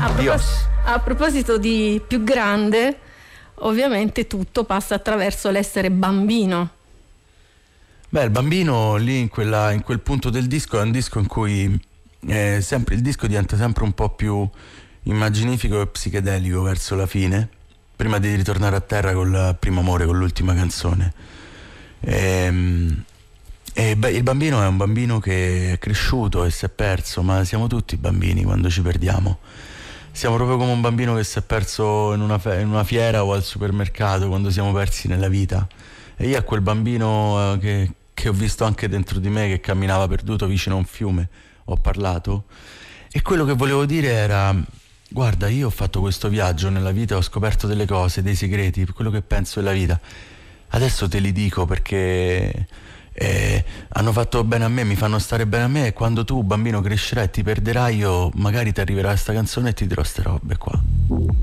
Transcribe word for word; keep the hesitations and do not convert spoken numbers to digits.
a, propos- Dios. a proposito di più grande, ovviamente tutto passa attraverso l'essere bambino. Beh, il bambino lì in, quella, in quel punto del disco è un disco in cui eh, sempre, il disco diventa sempre un po' più immaginifico e psichedelico verso la fine, prima di ritornare a terra col primo amore, con l'ultima canzone. E, e beh, il bambino è un bambino che è cresciuto e si è perso, ma siamo tutti bambini quando ci perdiamo. Siamo proprio come un bambino che si è perso in una, fe- in una fiera o al supermercato, quando siamo persi nella vita. E io a quel bambino eh, che, che ho visto anche dentro di me, che camminava perduto vicino a un fiume, ho parlato. E quello che volevo dire era: guarda, io ho fatto questo viaggio nella vita, ho scoperto delle cose, dei segreti, quello che penso della vita. Adesso te li dico perché eh, hanno fatto bene a me, mi fanno stare bene a me, e quando tu, bambino, crescerai e ti perderai, io magari ti arriverà questa canzone e ti dirò ste robe qua.